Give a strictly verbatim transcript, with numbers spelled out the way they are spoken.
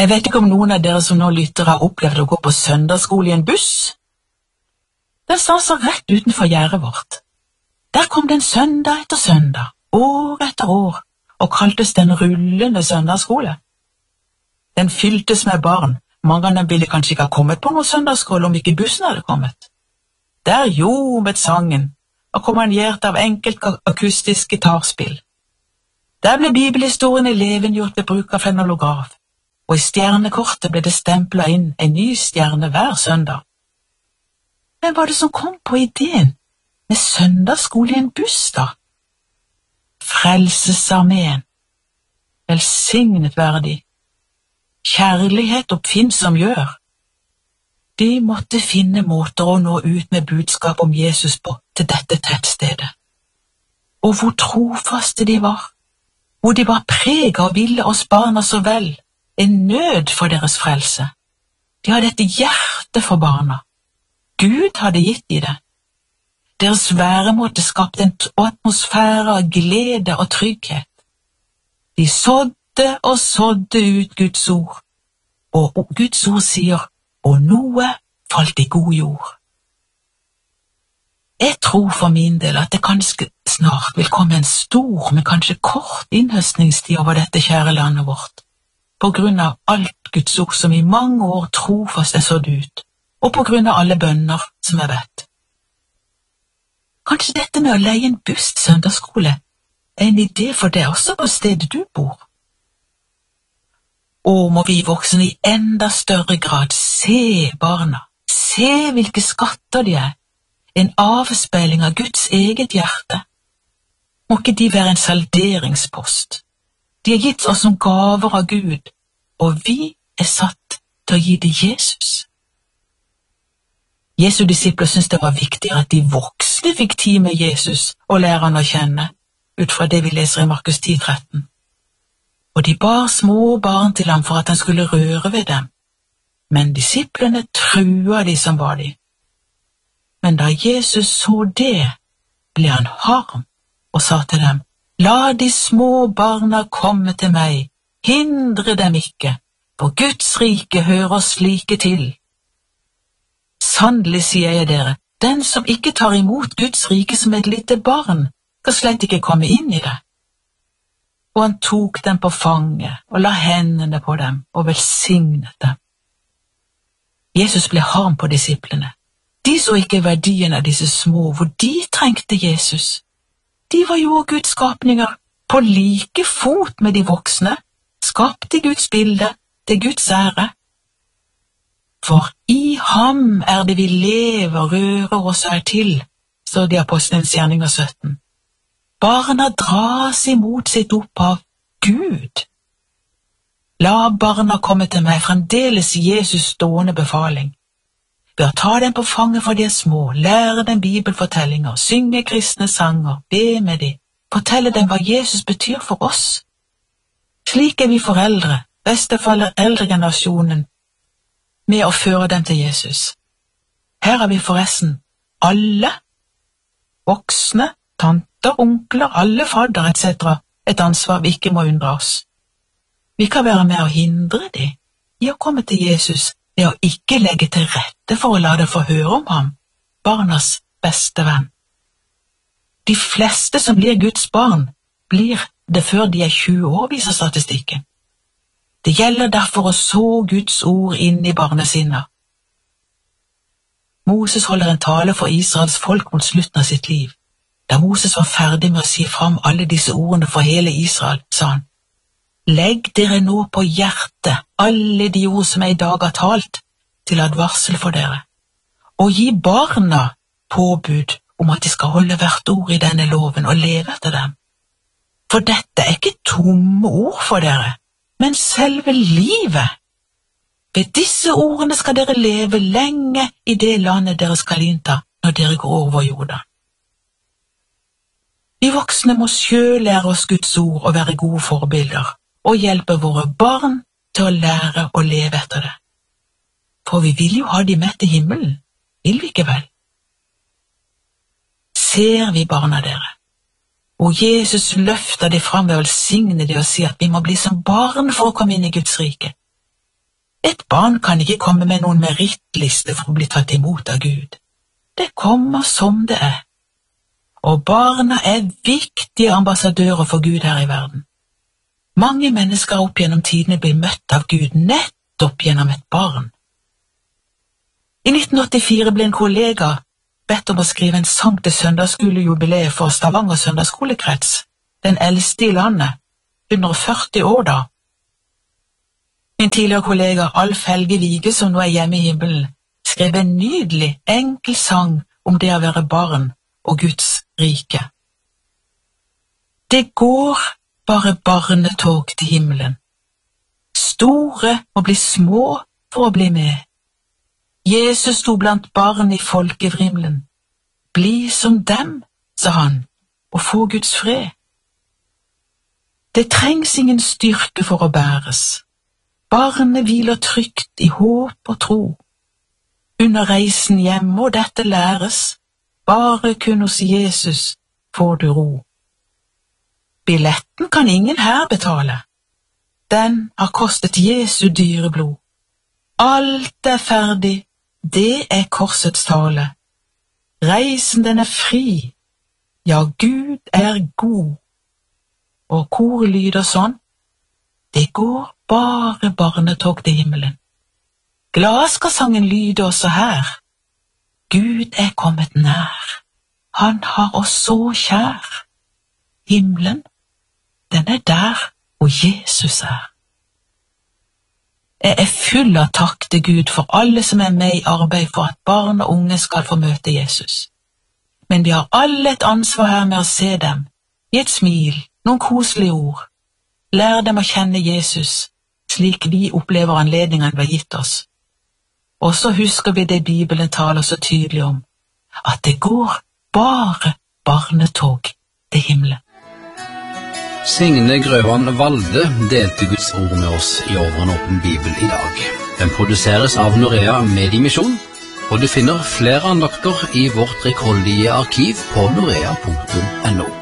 Jeg vet ikke om noen av dere som nå lytter har opplevd å gå på søndagsskole i en buss. Den stanset rett utenfor gjerdet vårt. Der kom den søndag etter søndag, år etter år, og kaltes den rullende søndagsskole. Den fylltes med barn. Mange av dem ville kanskje ikke ha kommet på noen søndagsskole om ikke bussen hadde kommet. Der ljomet sangen, akkompagnert av enkelt akustisk gitarspill. Der ble bibelhistoriene levendegjort ved bruk av fenolograf, og i stjernekortet ble det stemplet inn en ny stjerne hver søndag. Hvem var det som kom på ideen med søndagsskole i en buss da? Frelsesarmeen. Velsignet være de. Kjærlighet oppfinnsom gjør. De måtte finne måter å nå ut med budskap om Jesus på til dette tettstedet. Og hvor trofaste de var, hvor de var preget og ville oss barna så vel, en nød for deres frelse. De hadde et hjerte for barna. Gud hadde gitt de det. Deres væremåte skapte en atmosfære av glede og trygghet. De sådde og sådde ut Guds ord, og Guds ord sier, og noe falt i god jord. Jeg tror for min del at det kanskje snart vil komme en stor, men kanskje kort innhøstningstid over dette kjære landet vårt, på grunn av alt Guds ord som i mange år trofast er sådd ut, og på grunn av alle bønner som er bedt. Kanskje dette med å leie en buss til søndagsskole er en idé for deg også på stedet du bor. Og må vi voksne i enda større grad se barna, se hvilke skatter de er, en avspeiling av Guds eget hjerte. Må ikke de være en salderingspost? De er gitt oss som gaver av Gud, og vi er satt til å gi det Jesus. Jesu disipler syntes det var viktigere at de voksne fikk tid med Jesus og lære han å kjenne, ut fra det vi leser i Markus ti tretten. Og de bar små barn til ham for at han skulle røre ved dem, men disiplene trua de som var de. Men da Jesus så det, ble han harm og sa til dem, la de små barna komme til meg, hindre dem ikke, for Guds rike hører slike til. Sannelig sier jeg dere, den som ikke tar imot Guds rike som et lite barn, kan slett ikke komme inn i det. Og han tok dem på fanget og la hendene på dem og velsignet dem. Jesus ble harm på disiplene. De så ikke verdien av disse små, hvor de trengte Jesus. De var jo Guds skapninger, på like fot med de voksne, skapt i Guds bilde, til Guds ære. For i ham er det vi lever, rører oss er til, står det i Apostelens gjerninger sytten. Barna dras imot sitt opphav, Gud. La barna komme til meg, fremdeles Jesus stående befaling. Ved å ta dem på fanget for de er små, lære dem bibelfortellinger, synge kristne sanger, be med dem, fortelle dem hva Jesus betyr for oss. Slik er vi foreldre, bestefaller eldregenerasjonen, med å føre dem til Jesus. Her har vi forresten alle, voksne, tanter, onkler, alle fadder et cetera, et ansvar vi ikke må undre oss. Vi kan være med å hindre dem i å komme til Jesus ved å ikke legge til rette for å la dem få høre om ham, barnas beste venn. De fleste som blir Guds barn, blir det før de er tjue år, viser statistikken. Det gjelder derfor å så Guds ord inn i barnesinnet. Moses holder en tale for Israels folk mot slutten av sitt liv. Da Moses var ferdig med å si fram alle disse ordene for hele Israel, sa han, legg dere nå på hjertet alle de ord som jeg i dag har talt, til advarsel for dere, og gi barna påbud om at de skal holde hvert ord i denne loven og leve etter dem. For dette er ikke tomme ord for dere, men selve livet. Ved disse ordene skal dere leve lenge i det landet dere skal innta når dere går over jorda. Vi voksne må selv lære oss Guds ord og være gode forbilder, og hjelpe våre barn til å lære å leve etter det. For vi vil jo ha de med til himmelen, vil vi ikke vel? Ser vi barna dere, og Jesus løfter det fram ved å velsigne det og si at vi må bli som barn for å komme inn i Guds rike. Et barn kan ikke komme med noen merittliste for å bli tatt imot av Gud. Det kommer som det er. Og barna er viktige ambassadører for Gud her i verden. Mange mennesker opp gjennom tidene blir møtt av Gud nettopp gjennom et barn. I nitten åttifire ble en kollega bedt om å skrive en sang til søndagsskolejubileet for Stavanger søndagsskolekrets, den eldste i landet, hundre og førti år da. Min tidligere kollega Alf Helge Vige, som nå er hjemme i himmelen, skrev en nydelig, enkel sang om det å være barn og Guds rike. Det går bare barnetog til himmelen. Store må bli små for å bli med. Jesus sto blant barn i folkevrimlen. Bli som dem, sa han, og få Guds fred. Det trengs ingen styrke for å bæres. Barnet hviler trygt i håp og tro. Under reisen hjem må dette læres, bare kun hos Jesus får du ro. Billetten kan ingen her betale. Den har kostet Jesu dyre blod. Alt er ferdig, det er korsets tale. Reisen den er fri, ja Gud er god. Og koret lyder sånn, det går bare barnetog til himmelen. Glad skal sangen lyde også her. Gud er kommet nær, han har oss så kjær. Himmelen, den er der hvor Jesus er. Jeg er full av takk til Gud for alle som er med i arbeid for at barn og unge skal få møte Jesus. Men vi har alle et ansvar her med å se dem, gi et smil, noen koselige ord. Lær dem å kjenne Jesus, slik vi opplever anledningen vi har gitt oss. Og så husker vi det Bibelen taler så tydelig om, at det går bare barnetog til himmelen. Signe Grøvan Valde delte Guds ord med oss i Over en åpen Bibel i dag. Den produseres av Norea Mediemisjon, og du finner flere andakter i vårt rikholdige arkiv på norea punktum no.